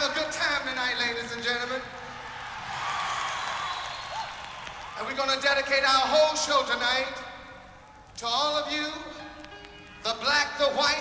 have a good time tonight, ladies and gentlemen. And we're going to dedicate our whole show tonight to all of you, the black, the white,